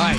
right,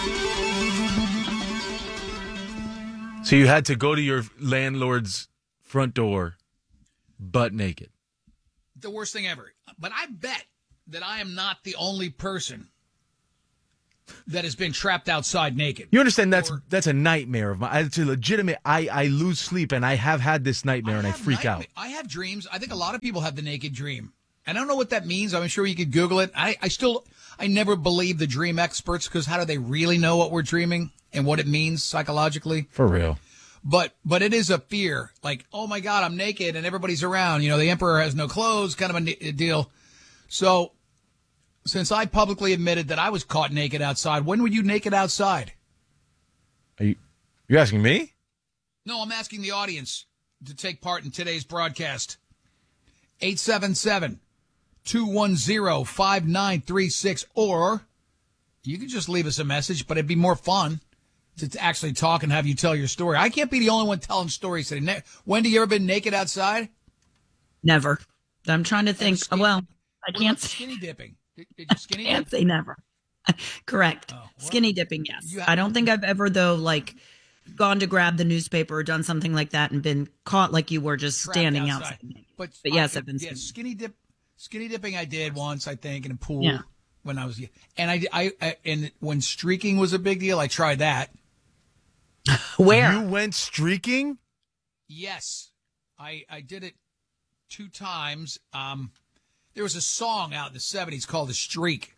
So you had to go to your landlord's front door butt naked. the worst thing ever. But I bet that I am not the only person that has been trapped outside naked. You understand that's a nightmare of mine. It's a legitimate. I lose sleep, and I have had this nightmare, and I freak out. I have dreams. I think a lot of people have the naked dream. And I don't know what that means. I'm sure you could Google it. I never believe the dream experts, because how do they really know what we're dreaming and what it means psychologically? For real. But it is a fear. Like, oh my God, I'm naked and everybody's around. You know, the emperor has no clothes, kind of a deal. So since I publicly admitted that I was caught naked outside, when were you naked outside? You're asking me? No, I'm asking the audience to take part in today's broadcast. 877-210-5936. Or you can just leave us a message, but it'd be more fun to actually talk and have you tell your story. I can't be the only one telling stories today. Wendy, you ever been naked outside? Never. I'm trying to think. I can't say. Skinny dipping. Did you skinny dip? Can't say never. Correct. Oh, well, skinny dipping, yes. I don't think I've ever, though, like, gone to grab the newspaper or done something like that and been caught like you were just standing outside. But yes, I've been skinny dipping I did once, I think, in a pool when I was young. And and when streaking was a big deal, I tried that. Where? You went streaking? Yes. I did it 2 times. There was a song out in the 70s called The Streak.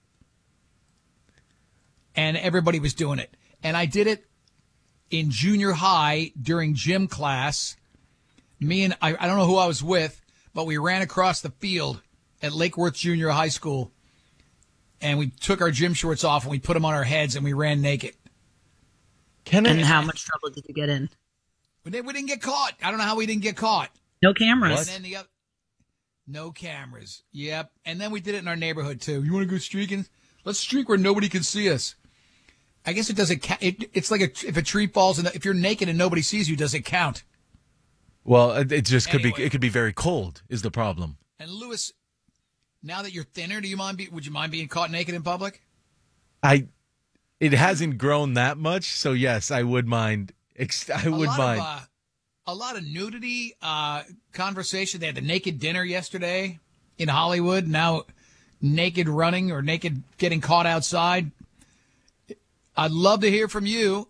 And everybody was doing it. And I did it in junior high during gym class. Me and I don't know who I was with, but we ran across the field at Lake Worth Junior High School. And we took our gym shorts off and we put them on our heads and we ran naked. And how much trouble did you get in? We didn't get caught. I don't know how we didn't get caught. No cameras. And then no cameras. Yep. And then we did it in our neighborhood, too. You want to go streaking? Let's streak where nobody can see us. I guess it doesn't count. It's like if a tree falls and if you're naked and nobody sees you, does it count? Well, it just could be. It could be very cold. Is the problem? And Lewis, now that you're thinner, would you mind being caught naked in public? It hasn't grown that much, so yes, I would mind. I would mind. A lot of nudity conversation. They had the naked dinner yesterday in Hollywood. Now, naked running or naked getting caught outside. I'd love to hear from you.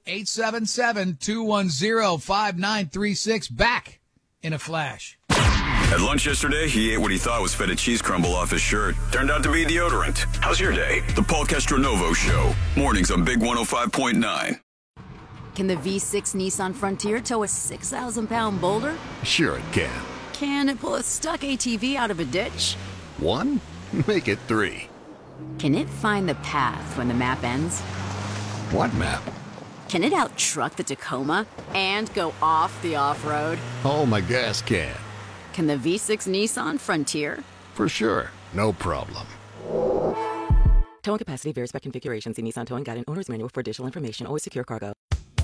877-210-5936. Back in a flash. At lunch yesterday, he ate what he thought was feta cheese crumble off his shirt. Turned out to be deodorant. How's your day? The Paul Castronovo Show. Mornings on Big 105.9. Can the V6 Nissan Frontier tow a 6,000-pound boulder? Sure it can. Can it pull a stuck ATV out of a ditch? 1? Make it 3. Can it find the path when the map ends? What map? Can it out-truck the Tacoma and go off the off-road? Oh, my gas can. Can the V6 Nissan Frontier? For sure. No problem. Towing capacity varies by configuration. See Nissan Towing Guide and Owner's Manual for additional information. Always secure cargo.